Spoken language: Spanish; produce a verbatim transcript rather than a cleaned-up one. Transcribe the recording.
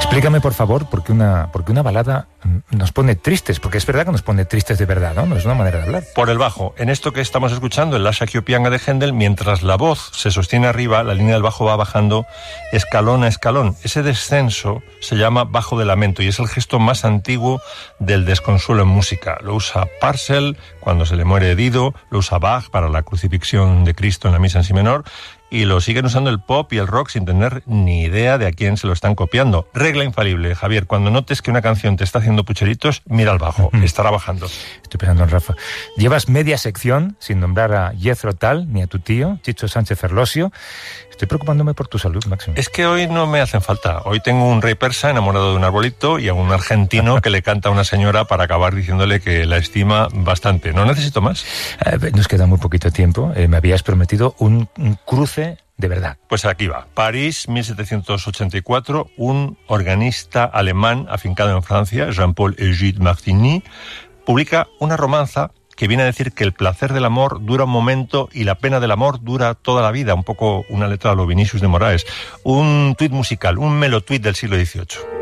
Explícame, por favor, por qué una, por qué una balada nos pone tristes, porque es verdad que nos pone tristes de verdad, ¿no? No es una manera de hablar. Por el bajo. En esto que estamos escuchando, el Lascia Chiopianga de Händel, mientras la voz se sostiene arriba, la línea del bajo va bajando escalón a escalón. Ese descenso se llama bajo de lamento y es el gesto más antiguo del desconsuelo en música. Lo usa Purcell cuando se le muere Dido, lo usa Bach para la crucifixión de Cristo en la misa en si menor, y lo siguen usando el pop y el rock sin tener ni idea de a quién se lo están copiando. Regla infalible, Javier, cuando notes que una canción te está haciendo pucheritos, mira al bajo, mm. estará bajando. Estoy pensando en Rafa. Llevas media sección sin nombrar a Jethro Tull ni a tu tío, Chicho Sánchez Ferlosio. Estoy preocupándome por tu salud, Máximo. Es que hoy no me hacen falta. Hoy tengo un rey persa enamorado de un arbolito y a un argentino que le canta a una señora para acabar diciéndole que la estima bastante. ¿No necesito más? Eh, nos queda muy poquito tiempo. Eh, me habías prometido un, un cruce de verdad. Pues aquí va. París, mil setecientos ochenta y cuatro, un organista alemán afincado en Francia, Jean-Paul Egide Martigny, publica una romanza que viene a decir que el placer del amor dura un momento y la pena del amor dura toda la vida. Un poco una letra a lo Vinicius de Moraes. Un tuit musical, un melotuit del siglo dieciocho.